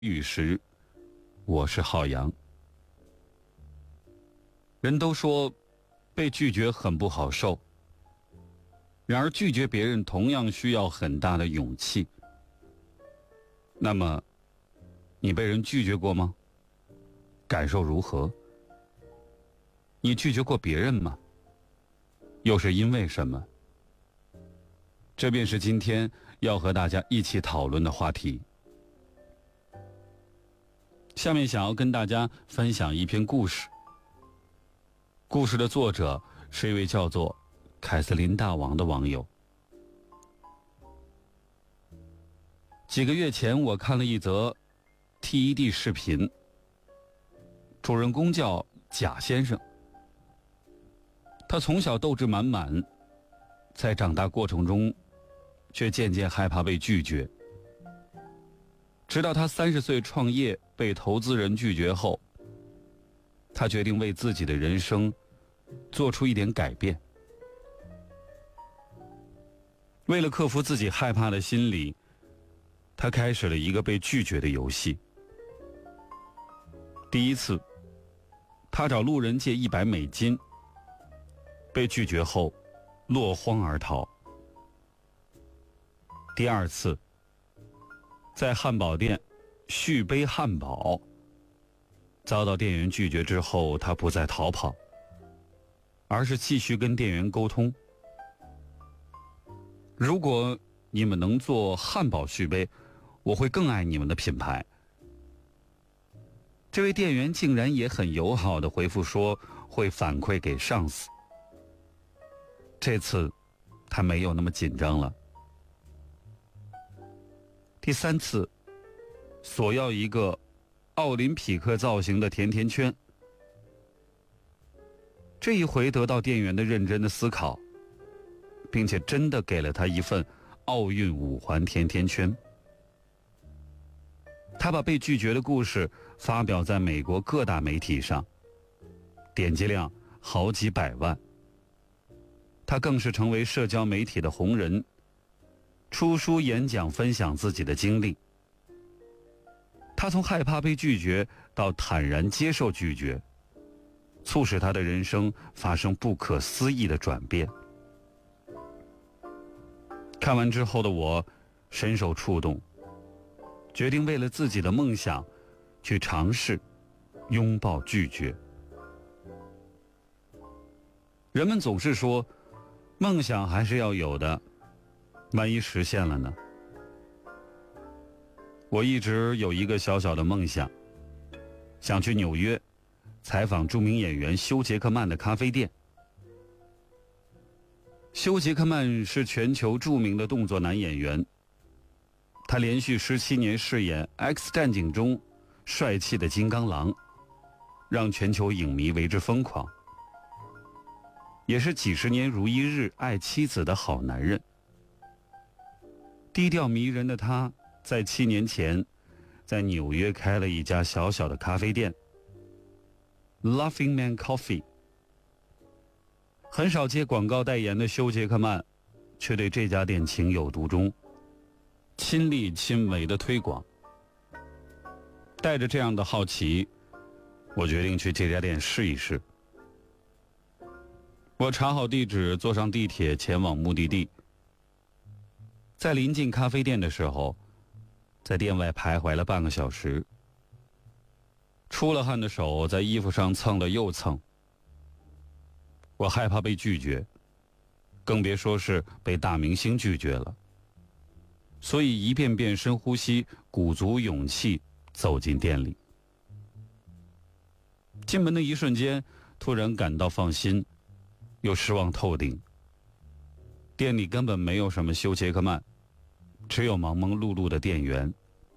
玉石，我是浩洋。人都说被拒绝很不好受，然而拒绝别人同样需要很大的勇气。那么你被人拒绝过吗？感受如何？你拒绝过别人吗？又是因为什么？这便是今天要和大家一起讨论的话题。下面想要跟大家分享一篇故事。故事的作者是一位叫做凯瑟琳大王的网友。几个月前我看了一则 TED 视频，主人公叫贾先生。他从小斗志满满，在长大过程中却渐渐害怕被拒绝。直到他30岁创业被投资人拒绝后，他决定为自己的人生做出一点改变。为了克服自己害怕的心理，他开始了一个被拒绝的游戏。第一次，他找路人借$100，被拒绝后落荒而逃。第二次，在汉堡店续杯汉堡，遭到店员拒绝之后，他不再逃跑，而是继续跟店员沟通。如果你们能做汉堡续杯，我会更爱你们的品牌。这位店员竟然也很友好地回复说会反馈给上司。这次他没有那么紧张了。第三次，索要一个奥林匹克造型的甜甜圈。这一回得到店员的认真的思考，并且真的给了他一份奥运5环甜甜圈。他把被拒绝的故事发表在美国各大媒体上，点击量好几百万。他更是成为社交媒体的红人，出书演讲分享自己的经历。他从害怕被拒绝到坦然接受拒绝，促使他的人生发生不可思议的转变。看完之后的我深受触动，决定为了自己的梦想去尝试拥抱拒绝。人们总是说梦想还是要有的，万一实现了呢？我一直有一个小小的梦想，想去纽约采访著名演员休·杰克曼的咖啡店。休·杰克曼是全球著名的动作男演员，他连续17年饰演《X 战警》中帅气的金刚狼，让全球影迷为之疯狂，也是几十年如一日爱妻子的好男人。低调迷人的他在7年前在纽约开了一家小小的咖啡店 Laughing Man Coffee。 很少接广告代言的休·杰克曼却对这家店情有独钟，亲力亲为的推广。带着这样的好奇，我决定去这家店试一试。我查好地址，坐上地铁前往目的地。在临近咖啡店的时候，在店外徘徊了半个小时，出了汗的手在衣服上蹭了又蹭。我害怕被拒绝，更别说是被大明星拒绝了，所以一遍遍深呼吸，鼓足勇气走进店里。进门的一瞬间，突然感到放心，又失望透顶。店里根本没有什么休·杰克曼，只有忙忙碌碌的店员。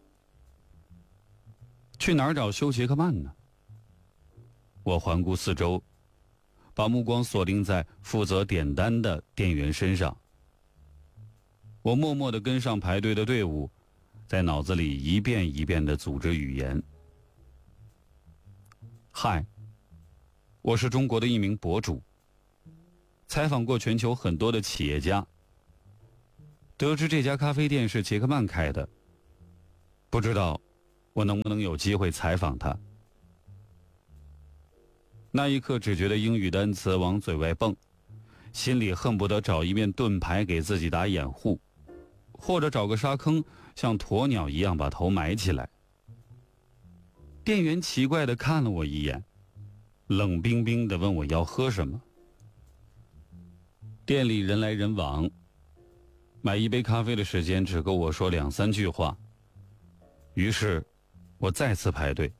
去哪儿找休·杰克曼呢？我环顾四周，把目光锁定在负责点单的店员身上。我默默地跟上排队的队伍，在脑子里一遍一遍地组织语言。嗨，我是中国的一名博主，采访过全球很多的企业家，得知这家咖啡店是杰克曼开的，不知道我能不能有机会采访他。那一刻只觉得英语单词往嘴外蹦，心里恨不得找一面盾牌给自己打掩护，或者找个沙坑像鸵鸟一样把头埋起来。店员奇怪地看了我一眼，冷冰冰地问我要喝什么。店里人来人往，买一杯咖啡的时间只够我说2-3句话，于是我再次排队。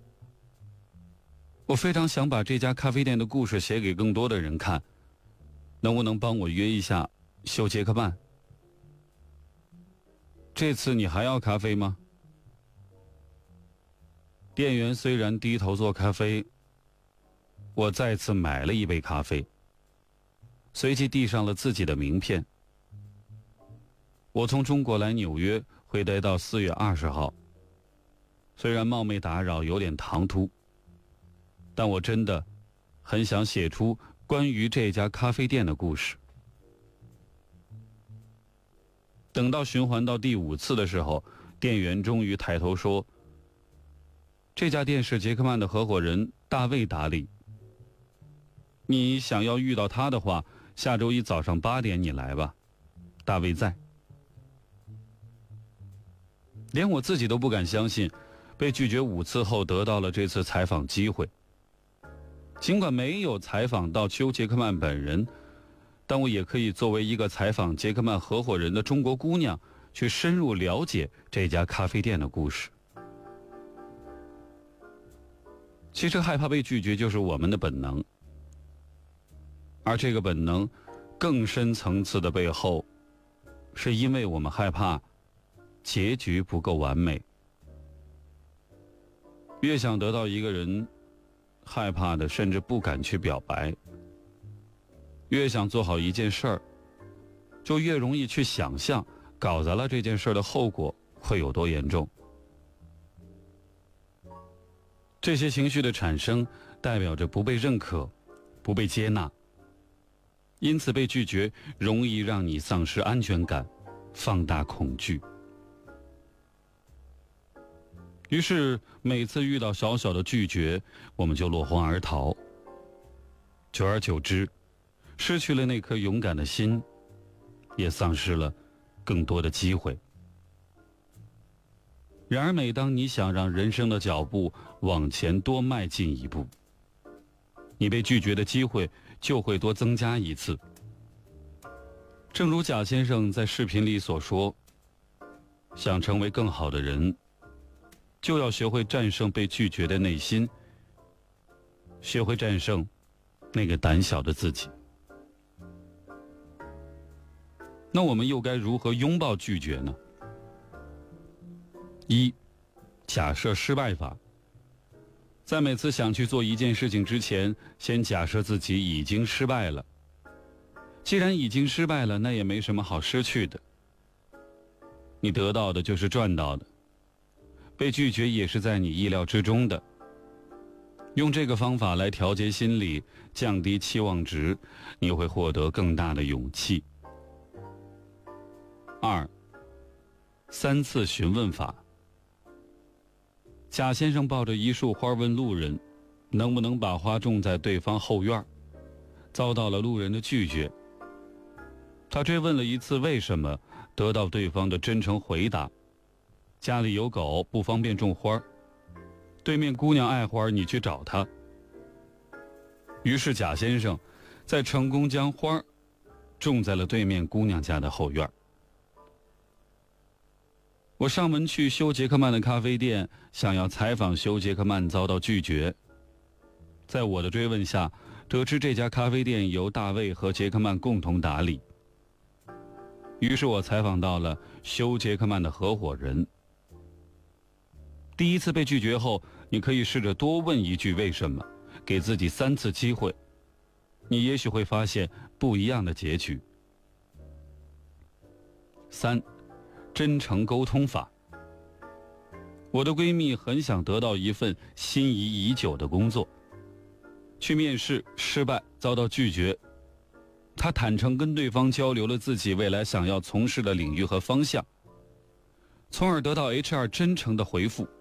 我非常想把这家咖啡店的故事写给更多的人看，能不能帮我约一下休杰克曼？这次你还要咖啡吗？店员虽然低头做咖啡，我再次买了一杯咖啡，随即递上了自己的名片。我从中国来纽约，会待到4月20号。虽然冒昧打扰，有点唐突，但我真的很想写出关于这家咖啡店的故事。等到循环到第5次的时候，店员终于抬头说：“这家店是杰克曼的合伙人大卫打理。你想要遇到他的话，下周一早上8点你来吧，大卫在。”连我自己都不敢相信，被拒绝5次后得到了这次采访机会。尽管没有采访到休·杰克曼本人，但我也可以作为一个采访杰克曼合伙人的中国姑娘，去深入了解这家咖啡店的故事。其实害怕被拒绝就是我们的本能，而这个本能更深层次的背后，是因为我们害怕结局不够完美。越想得到一个人，害怕的甚至不敢去表白。越想做好一件事儿，就越容易去想象搞砸了这件事的后果会有多严重。这些情绪的产生代表着不被认可，不被接纳，因此被拒绝容易让你丧失安全感，放大恐惧。于是每次遇到小小的拒绝，我们就落荒而逃。久而久之，失去了那颗勇敢的心，也丧失了更多的机会。然而每当你想让人生的脚步往前多迈进一步，你被拒绝的机会就会多增加一次。正如贾先生在视频里所说，想成为更好的人，就要学会战胜被拒绝的内心，学会战胜那个胆小的自己。那我们又该如何拥抱拒绝呢？1. 假设失败法。在每次想去做一件事情之前，先假设自己已经失败了。既然已经失败了，那也没什么好失去的。你得到的就是赚到的，被拒绝也是在你意料之中的。用这个方法来调节心理，降低期望值，你会获得更大的勇气。2. 3次询问法。贾先生抱着一束花问路人，能不能把花种在对方后院，遭到了路人的拒绝。他追问了1次为什么，得到对方的真诚回答：家里有狗，不方便种花，对面姑娘爱花，你去找她。于是贾先生在成功将花种在了对面姑娘家的后院。我上门去休·杰克曼的咖啡店，想要采访休·杰克曼，遭到拒绝。在我的追问下，得知这家咖啡店由大卫和杰克曼共同打理。于是我采访到了休·杰克曼的合伙人。第1次被拒绝后，你可以试着多问一句为什么，给自己3次机会，你也许会发现不一样的结局。3. 真诚沟通法。我的闺蜜很想得到一份心仪已久的工作，去面试失败，遭到拒绝。她坦诚跟对方交流了自己未来想要从事的领域和方向，从而得到 HR 真诚的回复：